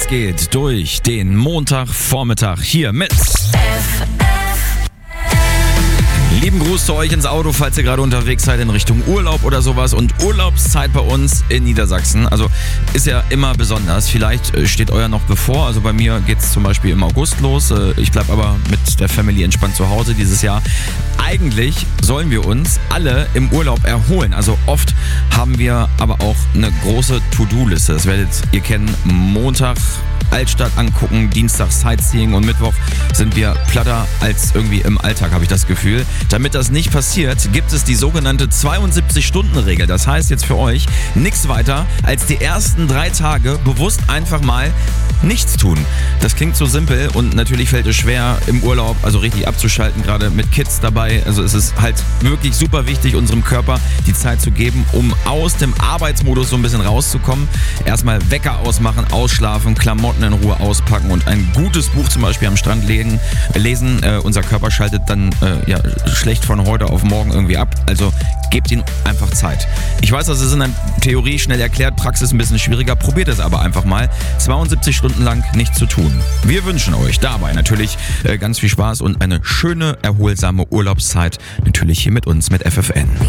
geht durch den Montagvormittag hier mit lieben Gruß zu euch ins Auto, falls ihr gerade unterwegs seid in Richtung Urlaub oder sowas. Und Urlaubszeit bei uns in Niedersachsen, also ist ja immer besonders. Vielleicht steht euer noch bevor, also bei mir geht es zum Beispiel im August los. Ich bleibe aber mit der Family entspannt zu Hause dieses Jahr. Eigentlich sollen wir uns alle im Urlaub erholen. Also oft haben wir aber auch eine große To-Do-Liste. Das werdet ihr kennen. Montag Altstadt angucken, Dienstag Sightseeing und Mittwoch sind wir platter als irgendwie im Alltag, habe ich das Gefühl. Damit das nicht passiert, gibt es die sogenannte 72-Stunden-Regel. Das heißt jetzt für euch nichts weiter als die ersten 3 Tage bewusst einfach mal nichts tun. Das klingt so simpel und natürlich fällt es schwer im Urlaub, also richtig abzuschalten, gerade mit Kids dabei. Also es ist halt wirklich super wichtig, unserem Körper die Zeit zu geben, um aus dem Arbeitsmodus so ein bisschen rauszukommen. Erstmal Wecker ausmachen, ausschlafen, Klamotten in Ruhe auspacken und ein gutes Buch zum Beispiel am Strand lesen. Unser Körper schaltet dann schlecht von heute auf morgen irgendwie ab. Also gebt ihm einfach Zeit. Ich weiß, das ist in der Theorie schnell erklärt, Praxis ein bisschen schwieriger. Probiert es aber einfach mal. 72 Stunden lang nichts zu tun. Wir wünschen euch dabei natürlich ganz viel Spaß und eine schöne, erholsame Urlaubszeit. Natürlich hier mit uns, mit FFN.